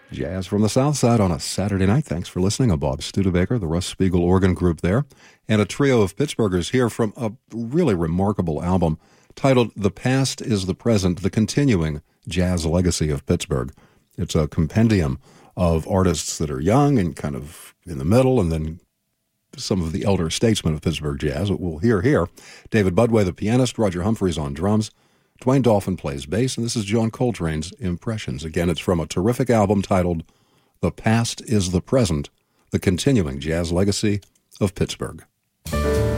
Jazz from the South Side on a Saturday night. Thanks for listening. I'm Bob Studebaker, the Russ Spiegel Organ Group there, and a trio of Pittsburghers here from a really remarkable album titled The Past is the Present, the Continuing Jazz Legacy of Pittsburgh. It's a compendium of artists that are young and kind of in the middle, and then some of the elder statesmen of Pittsburgh jazz that we'll hear here. David Budway, the pianist, Roger Humphreys on drums, Dwayne Dolphin plays bass, and this is John Coltrane's Impressions. Again, it's from a terrific album titled The Past is the Present, the Continuing Jazz Legacy of Pittsburgh.